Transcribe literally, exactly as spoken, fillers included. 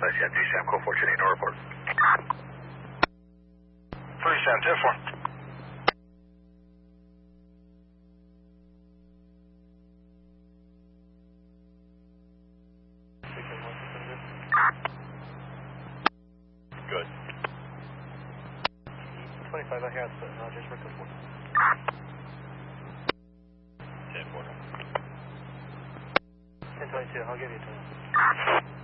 Nice, yeah, D SAM, code four two eight, no report. three SAM, ten four. Good. twenty-five, I have uh, just for code four. ten four. ten twenty-two, I'll give you a ten.